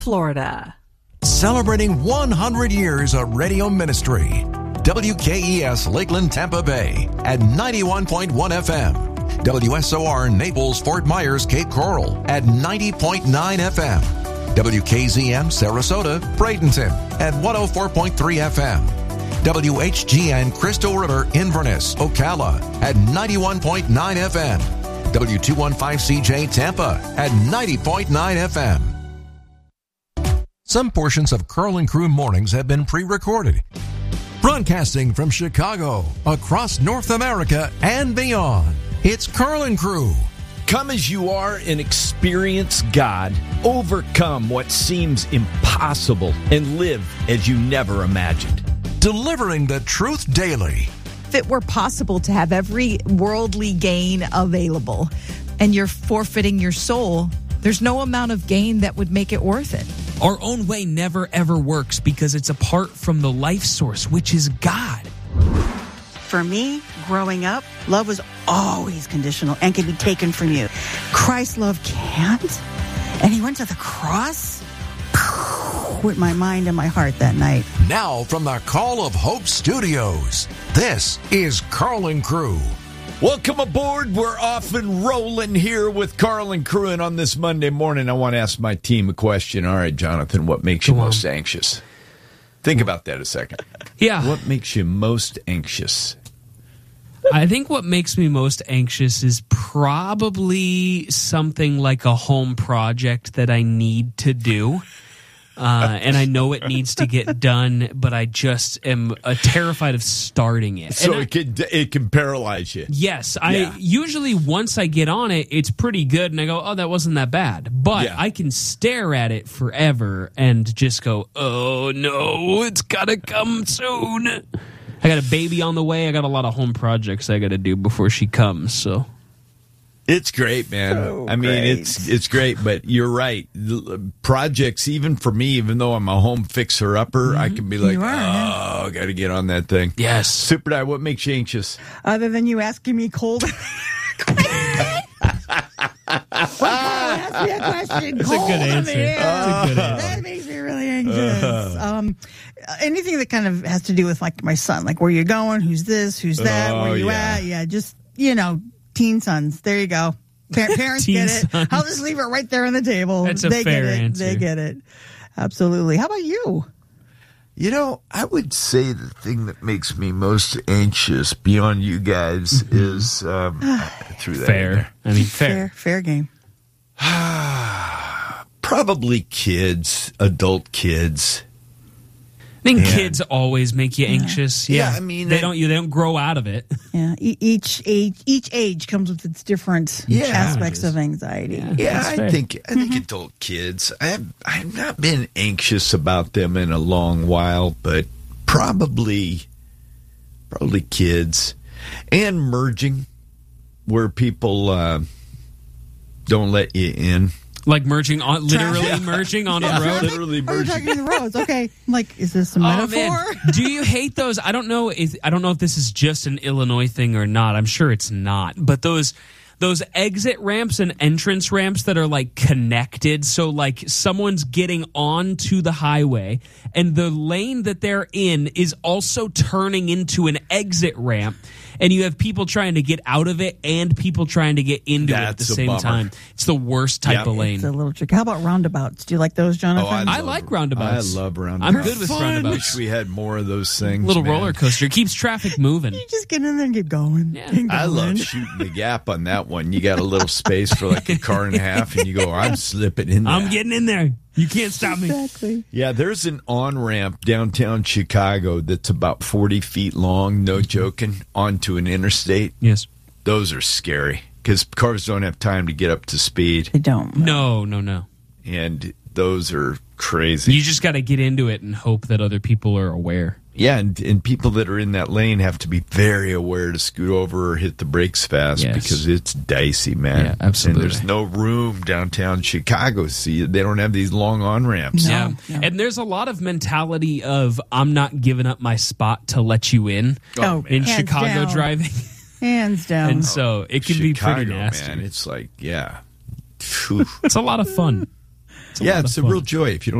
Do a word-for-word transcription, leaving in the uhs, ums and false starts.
Florida. Celebrating one hundred years of radio ministry. W K E S Lakeland, Tampa Bay at ninety-one point one F M. W S O R Naples, Fort Myers, Cape Coral at ninety point nine F M. W K Z M Sarasota, Bradenton at one oh four point three F M. W H G N Crystal River, Inverness, Ocala at ninety-one point nine F M. W two fifteen C J Tampa at ninety point nine F M. Some portions of Carl and Crew Mornings have been pre-recorded. Broadcasting from Chicago, across North America, and beyond, it's Carl and Crew. Come as you are and experience God. Overcome what seems impossible and live as you never imagined. Delivering the truth daily. If it were possible to have every worldly gain available and you're forfeiting your soul, there's no amount of gain that would make it worth it. Our own way never ever works because it's apart from the life source, which is God. For me, growing up, love was always conditional and can be taken from you. Christ's love can't. And he went to the cross with my mind and my heart that night. Now from the Call of Hope Studios, this is Carl and Crew. Welcome aboard. We're off and rolling here with Carl and Crew. And on this Monday morning, I want to ask my team a question. All right, Jonathan, what makes you most anxious? Think about that a second. Yeah. What makes you most anxious? I think what makes me most anxious is probably something like a home project that I need to do. Uh, and I know it needs to get done, but I just am uh, terrified of starting it. So and it can it can paralyze you. Yes, I Yeah. usually once I get on it, it's pretty good, and I go, "Oh, that wasn't that bad." But Yeah. I can stare at it forever and just go, "Oh no, it's gotta come soon." I got a baby on the way. I got a lot of home projects I got to do before she comes. So. It's great, man. So I mean, great. it's it's great, but you're right. The projects, even for me, even though I'm a home fixer-upper, mm-hmm. I can be like, You are, oh, got to get on that thing. Yes. Super Di, what makes you anxious? Other than you asking me cold. Well, ask me a question. That's a cold good in the answer. air. That's a good answer. That makes me really anxious. Um, anything that kind of has to do with like my son, like where you're going, who's this, who's that, Oh, where you yeah. at? Yeah, just you know, teen sons. There you go. Pa- parents Teen get it. sons. I'll just leave it right there on the table. That's a they fair get it. answer. They get it. Absolutely. How about you? You know, I would say the thing that makes me most anxious beyond you guys is um, I threw that in Fair. there. I mean, Fair, fair. fair game. Probably kids, adult kids. I think Yeah. kids always make you anxious. Yeah, Yeah, I mean, they I- don't. You they don't grow out of it. Yeah, e- each age each age comes with its different Yeah. aspects of anxiety. Yeah. Yeah, That's I fair. think I think adult kids. I have I've not been anxious about them in a long while, but probably probably kids and merging where people uh, don't let you in. Like merging on, literally Traffic. merging on Yeah, a road. literally Oh, you're merging. talking the roads. Okay. I'm like, is this a Oh metaphor? man, do you hate those? I don't know. If, I don't know if this is just an Illinois thing or not. I'm sure it's not. But those those exit ramps and entrance ramps that are like connected. So like someone's getting onto the highway, and the lane that they're in is also turning into an exit ramp. And you have people trying to get out of it and people trying to get into it at the That's a same bummer. time. It's the worst type Yep. of lane. It's a little tricky. How about roundabouts? Do you like those, Jonathan? I love- like roundabouts. I love roundabouts. I'm good with Fun. roundabouts. Wish we had more of those things. Little man. roller coaster. It keeps traffic moving. You just get in there and get going. Yeah. Get I love going. shooting the gap on that one. You got a little space for like a car and a half, and you go, I'm slipping in there. I'm getting in there. You can't stop me. Exactly. Yeah, there's an on-ramp downtown Chicago that's about forty feet long, no joking, onto an interstate. Yes. Those are scary because cars don't have time to get up to speed, They don't. No, no, no. and those are crazy. You just got to get into it and hope that other people are aware. Yeah, and, and people that are in that lane have to be very aware to scoot over or hit the brakes fast Yes. because it's dicey, man. Yeah, absolutely. And there's no room downtown Chicago. See, they don't have these long on-ramps. No. Yeah. no. And there's a lot of mentality of I'm not giving up my spot to let you in Oh, in hands Chicago down. driving. Hands down. And so it can be Chicago, pretty nasty. man. It's like, yeah. Phew. It's a lot of fun. yeah, it's a real joy. If you don't